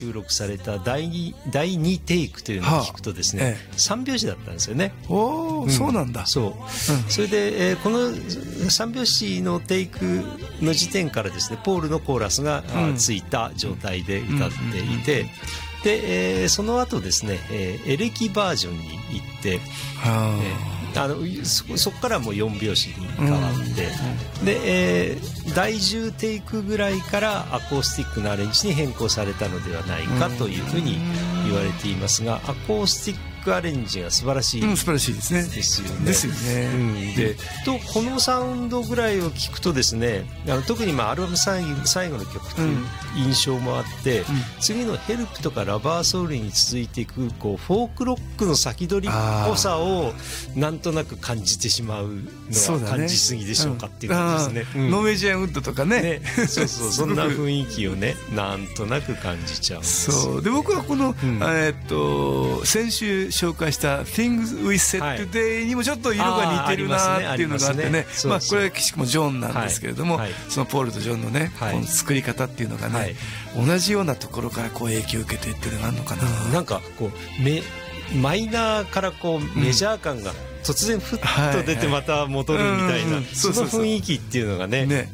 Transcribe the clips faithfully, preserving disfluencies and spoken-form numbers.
収録された第 2, 第2テイクというのを聞くとですね、はあええ、さんびょうしだったんですよね。 おー、うん、そうなんだ。 そう、うん、それで、えー、このさんびょうしのテイクの時点からですねポールのコーラスが、うん、ついた状態で歌っていて、で、えー、その後ですね、えー、エレキバージョンに行って、はあえーあの そ, そこからもうよんびょうしに変わって、うん、で、えー、だいじゅうテイクぐらいからアコースティックなアレンジに変更されたのではないかというふうに言われていますが、アコースティックアレンジが素晴らしい、 うん、素晴らしいですね。 ですよね。 ですよね。 うん、でとこのサウンドぐらいを聞くとですね、あの特にまあアルバム最後、最後の曲という印象もあって、うん、次のヘルプとかラバーソウルに続いていくこうフォークロックの先取りっぽさをなんとなく感じてしまうのは感じすぎでしょうかっていう感じですね。うん、 ノーウェージアンウッドとか ね, ねそうそうそんな雰囲気をねなんとなく感じちゃうんですよ。 そうで僕はこの、うん、えー、っと先週紹介したThings We Said Today にもちょっと色が似てるなっていうのがあってね、まあこれは岸もジョンなんですけれども、はい、そのポールとジョンのね、はい、この作り方っていうのがね、はい、同じようなところからこう影響を受けてっていうのがあるのかな、 うん、なんかこうメマイナーからこうメジャー感が突然ふっと出てまた戻るみたいなその雰囲気っていうのがね、ね、うん、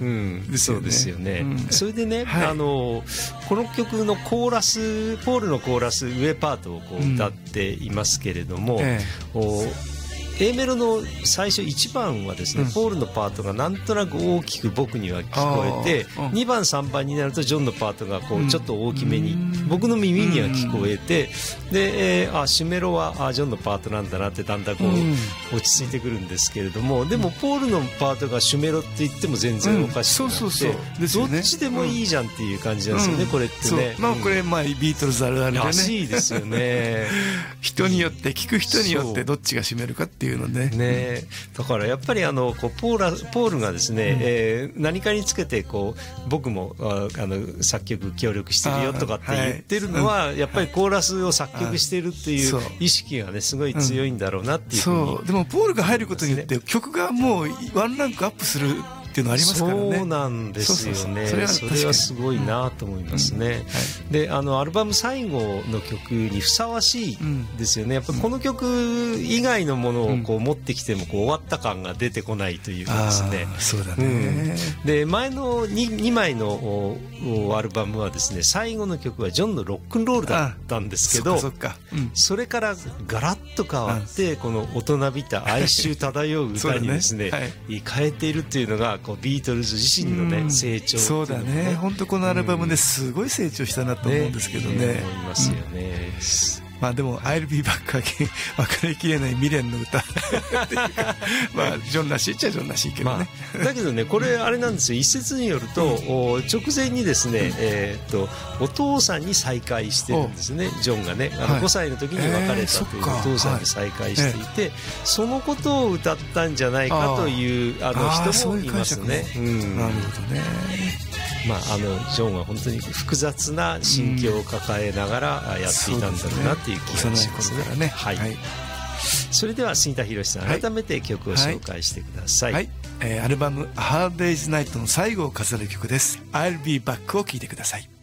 そうですよね、うん、それでね、はい、あのこの曲のコーラスポールのコーラス上パートをこう歌っていますけれども、うんええA メロの最初いちばんはですね、うん、ポールのパートがなんとなく大きく僕には聞こえて、うん、にばんさんばんになるとジョンのパートがこうちょっと大きめに、うん、僕の耳には聞こえて、で、えー、あシュメロはあジョンのパートなんだなってだんだんこう、うん、落ち着いてくるんですけれども、でもポールのパートがシュメロって言っても全然おかしくなくて、どっちでもいいじゃんっていう感じなんですよね、うん、これってね。 まあこれまあビートルズあるあるでねらしいですよね人によって聞く人によってどっちが占めるかっていうのね。 ね、だからやっぱりあのこうポーラポールがですね、うんえー、何かにつけてこう僕もああの作曲協力してるよとかって言ってるのは、はい、やっぱりコーラスを作曲してるっていう意識がねすごい強いんだろうなっていうふうに、 そうでもポールが入ることによって曲がもうワンランクアップするっていうのありますからね。 そうなんですよね。それは、それはすごいなと思いますね、うんはい、であのアルバム最後の曲にふさわしいですよね。やっぱこの曲以外のものをこう持ってきてもこう終わった感が出てこないというかですね。 あそうだね、 うん、で前の 2, にまいのアルバムはですね最後の曲はジョンのロックンロールだったんですけど、 そ, っかそ, っか、うん、それからガラッと変わってこの大人びた哀愁漂う歌にですね、ねはい、変えているっていうのがこうビートルズ自身のね、うん、成長、ね、 そうだね。本当このアルバムですごい成長したなと思うんですけどね、うん、ね思いますよね、うんまあでも I'll be back again 分かりきれない未練の歌まあジョンらしいっちゃジョンらしいけどね、 まあ、だけどねこれあれなんですよ。一説によると、うん、直前にですね、うんえー、とお父さんに再会してるんですね。ジョンがねあのごさいの時に別れたというお父さんに再会していて、えーそ, そのことを歌ったんじゃないかというあの人もいますね。 うん、なるほどね。 まあ、あのジョンは本当に複雑な心境を抱えながらやっていたんだろうなっていう気がしますね。ねはいはい、それでは杉田博さん、はい、改めて曲を紹介してください。 はいはいえー、アルバム「Hard Day's Night」の最後を飾る曲です。 I'll be back を聴いてください。